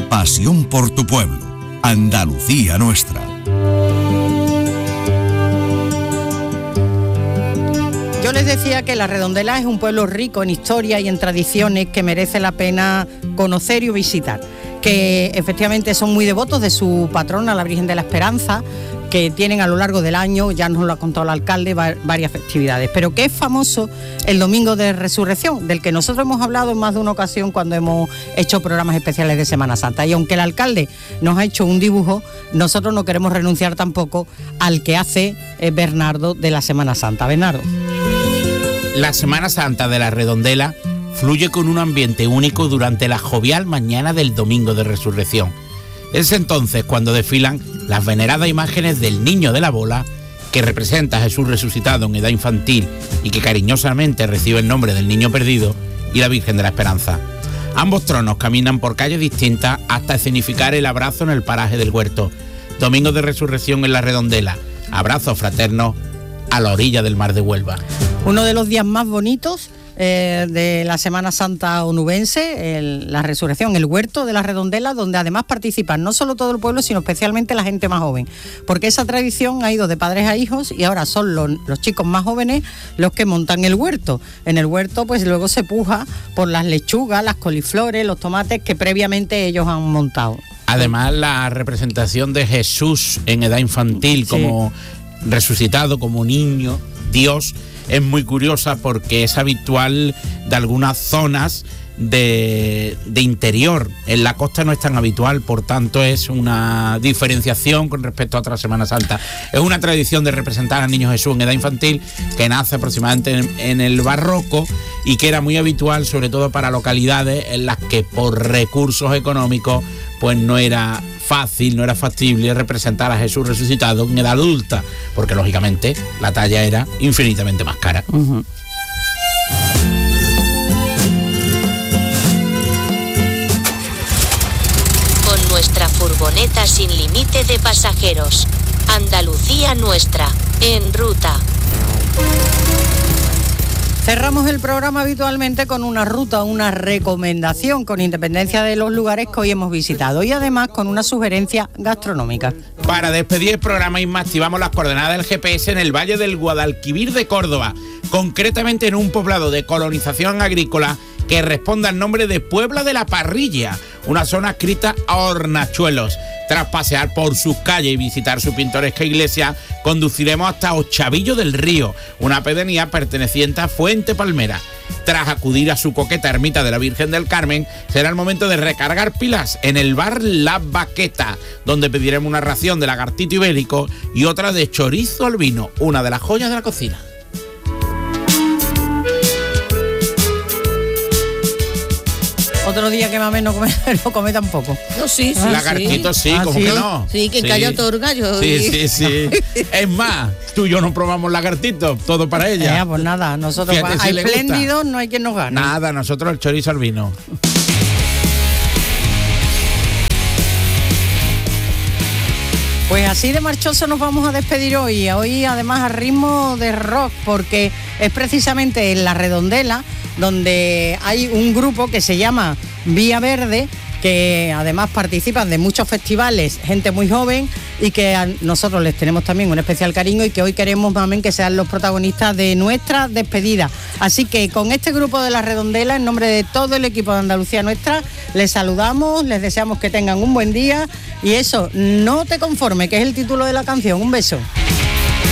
Pasión por tu pueblo. Andalucía nuestra. Yo les decía que La Redondela es un pueblo rico en historia y en tradiciones que merece la pena conocer y visitar. Que efectivamente son muy devotos de su patrona, la Virgen de la Esperanza, que tienen a lo largo del año, ya nos lo ha contado el alcalde, varias festividades, pero que es famoso el Domingo de Resurrección, del que nosotros hemos hablado en más de una ocasión cuando hemos hecho programas especiales de Semana Santa. Y aunque el alcalde nos ha hecho un dibujo, nosotros no queremos renunciar tampoco al que hace Bernardo de la Semana Santa. Bernardo. La Semana Santa de La Redondela fluye con un ambiente único durante la jovial mañana del Domingo de Resurrección. Es entonces cuando desfilan las veneradas imágenes del Niño de la Bola, que representa a Jesús resucitado en edad infantil y que cariñosamente recibe el nombre del Niño Perdido, y la Virgen de la Esperanza. Ambos tronos caminan por calles distintas hasta escenificar el abrazo en el paraje del Huerto. Domingo de Resurrección en La Redondela, abrazos fraternos a la orilla del mar de Huelva. Uno de los días más bonitos de la Semana Santa onubense, la resurrección, el Huerto de La Redondela, donde además participan no solo todo el pueblo, sino especialmente la gente más joven, porque esa tradición ha ido de padres a hijos y ahora son los chicos más jóvenes los que montan el huerto. En el huerto pues luego se puja por las lechugas, las coliflores, los tomates que previamente ellos han montado. Además, la representación de Jesús en edad infantil, como resucitado, como niño, Dios, es muy curiosa porque es habitual de algunas zonas de interior. En la costa no es tan habitual, por tanto es una diferenciación con respecto a otra Semana Santa. Es una tradición de representar al Niño Jesús en edad infantil que nace aproximadamente en el barroco y que era muy habitual sobre todo para localidades en las que por recursos económicos pues no era fácil, no era factible representar a Jesús resucitado en edad adulta, porque lógicamente la talla era infinitamente más cara. Uh-huh. Con nuestra furgoneta sin límite de pasajeros. Andalucía nuestra, en ruta. Cerramos el programa habitualmente con una ruta, una recomendación, con independencia de los lugares que hoy hemos visitado y además con una sugerencia gastronómica. Para despedir el programa, Isma, activamos las coordenadas del GPS en el Valle del Guadalquivir de Córdoba, concretamente en un poblado de colonización agrícola que responde al nombre de Puebla de la Parrilla, una zona adscrita a hornachuelos. Tras pasear por sus calles y visitar su pintoresca iglesia, conduciremos hasta Ochavillo del Río, una pedanía perteneciente a Fuente Palmera. Tras acudir a su coqueta ermita de la Virgen del Carmen, será el momento de recargar pilas en el bar La Baqueta, donde pediremos una ración de lagartito ibérico y otra de chorizo al vino, una de las joyas de la cocina. Otro día que Mamé no come tampoco. No, sí. Lagartito sí, ¿cómo sí? que no? Sí, que cayó otorga yo. Sí. Es más, tú y yo no probamos lagartito, todo para ella. Pues nada, nosotros Fíjate si le gusta. espléndidos no hay quien nos gane. Nada, nosotros el chorizo al vino. Pues así de marchoso nos vamos a despedir hoy además a ritmo de rock, porque es precisamente en La Redondela donde hay un grupo que se llama Vía Verde, que además participan de muchos festivales, gente muy joven, y que a nosotros les tenemos también un especial cariño y que hoy queremos también que sean los protagonistas de nuestra despedida. Así que con este grupo de La Redondela, en nombre de todo el equipo de Andalucía Nuestra, les saludamos, les deseamos que tengan un buen día y eso, no te conformes, que es el título de la canción. Un beso.